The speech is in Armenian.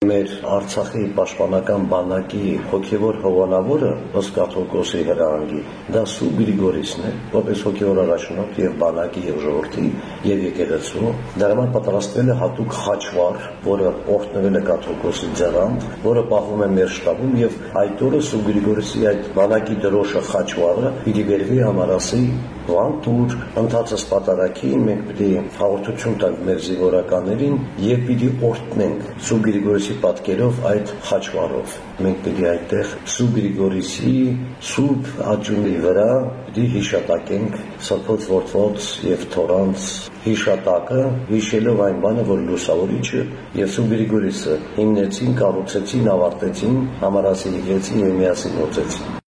Մեր Արցախի պաշտպանական բանակի հոգևոր հովանավորը ըստ կաթողիկոսի հրահանգի դա Սուրբ Գրիգորիսն է, որպես հոգևոր առաջնորդ եւ բանակի եւ ժողովրդի եւ եկեղեցու։ Դրա համար պատրաստվել է հատուկ խաչվառ, որը օրհնվել է կաթողիկոսի ձեռամբ, որը պահվում է մեր շտաբում եւ այդ օրը Սուրբ Գրիգորիսի այդ բանակի դրոշը խաչվառը պիտի վերվի համարասի Վանտուր ընթացս պատարակի մենք պիտի հաղորդություն տանք մեր զինվորականներին եւ պիտի օրհնենք Սուրբ Գրիգորիսի պատկերով այդ խաչվառով։ Մենք պիտի այդտեղ Սուրբ Գրիգորիսի սուրբ աջունի վրա պիտի հիշատակենք Սրբոց Որդոց եւ Թորանց հիշատակը, հիշելով այն բանը, որ Լուսավորիչը եւ Սուրբ Գրիգորիսը հիմնեցին, կառուցեցին, ավարտեցին համարասի եկեղեցին եւ միասին գործեցին։